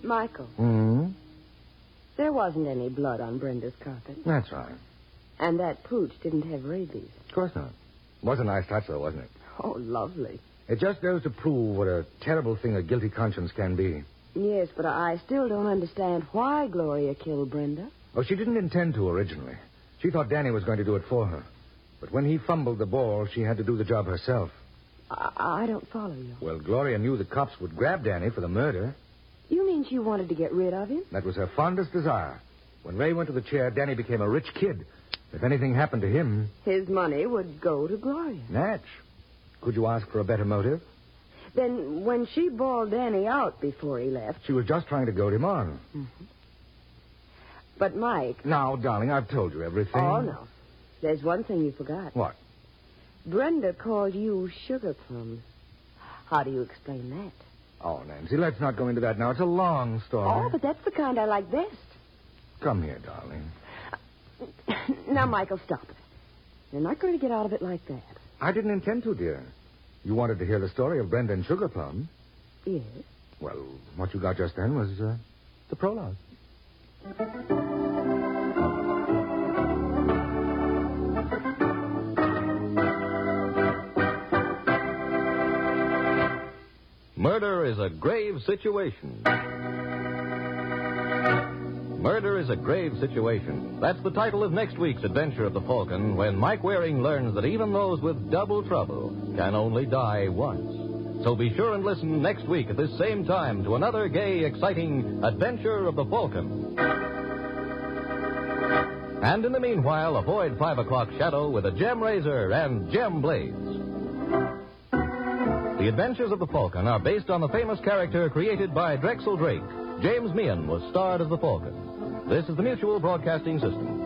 Michael, There wasn't any blood on Brenda's carpet. That's right. And that pooch didn't have rabies. Of course not. Was a nice touch, though, wasn't it? Oh, lovely. It just goes to prove what a terrible thing a guilty conscience can be. Yes, but I still don't understand why Gloria killed Brenda. Oh, she didn't intend to originally. She thought Danny was going to do it for her. But when he fumbled the ball, she had to do the job herself. I don't follow you. Well, Gloria knew the cops would grab Danny for the murder. You mean she wanted to get rid of him? That was her fondest desire. When Ray went to the chair, Danny became a rich kid. If anything happened to him... His money would go to Gloria. Natch. Could you ask for a better motive? Then when she bawled Danny out before he left... She was just trying to goad him on. Mm-hmm. But, Mike... Now, darling, I've told you everything. Oh, no. There's one thing you forgot. What? Brenda called you Sugar Plums. How do you explain that? Oh, Nancy, let's not go into that now. It's a long story. Oh, but that's the kind I like best. Come here, darling. Now, Michael, stop it. You're not going to get out of it like that. I didn't intend to, dear. You wanted to hear the story of Brenda and Sugar Plum. Yes. Well, what you got just then was the prologue. Murder is a grave situation. Murder is a grave situation. That's the title of next week's Adventure of the Falcon, when Mike Waring learns that even those with double trouble can only die once. So be sure and listen next week at this same time to another gay, exciting Adventure of the Falcon. And in the meanwhile, avoid 5 o'clock shadow with a gem razor and gem blades. The Adventures of the Falcon are based on the famous character created by Drexel Drake. James Meehan was starred as the Falcon. This is the Mutual Broadcasting System.